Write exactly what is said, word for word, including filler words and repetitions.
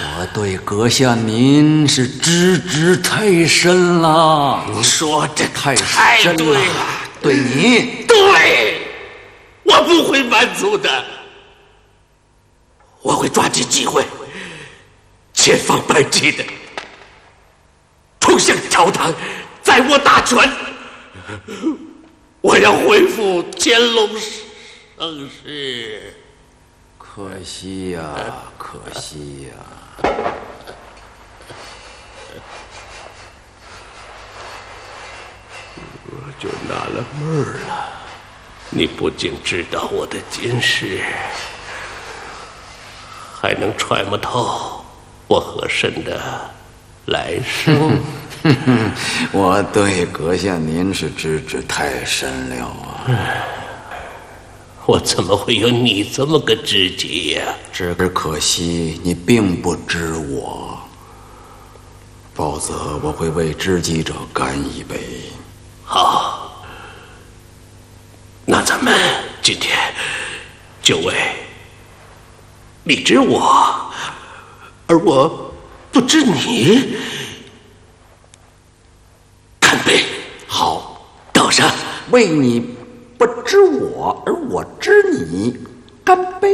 我对阁下您是知之太深了。 你说这太太深了， 对了， 对你， 对，我不会满足的，我会抓紧机会，千方百计的冲向朝堂，再握大权。我要恢复乾隆盛世。 可惜呀、啊，可惜呀、啊。 我就纳了闷儿了，你不仅知道我的今世，还能揣摩透我和珅的来生。 我对阁下您是知之太深了啊！ 我怎么会有你这么个知己呀、啊？ 只可惜你并不知我，否则我会为知己者干一杯。 好，那咱们今天就为你知我，而我不知你，干杯！ 好， 倒上， 为你不知我，而我知你，干杯！